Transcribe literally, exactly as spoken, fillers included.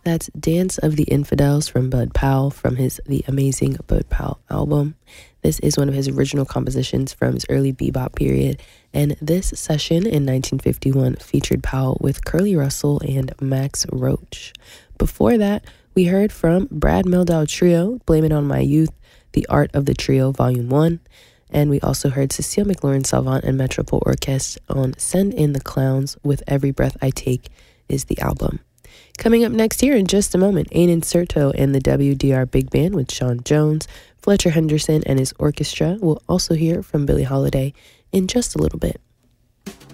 That's Dance of the Infidels from Bud Powell from his The Amazing Bud Powell album. This is one of his original compositions from his early bebop period, and this session in nineteen fifty-one featured Powell with Curly Russell and Max Roach. Before that, we heard from Brad Mehldau Trio, Blame It On My Youth, The Art of the Trio, Volume one, and we also heard Cecile McLaurin Salvant and Metropole Orchestre on Send in the Clowns with Every Breath I Take is the album. Coming up next here in just a moment, Ainen Sirto and the W D R Big Band with Sean Jones, Fletcher Henderson and his orchestra. We'll also hear from Billie Holiday in just a little bit.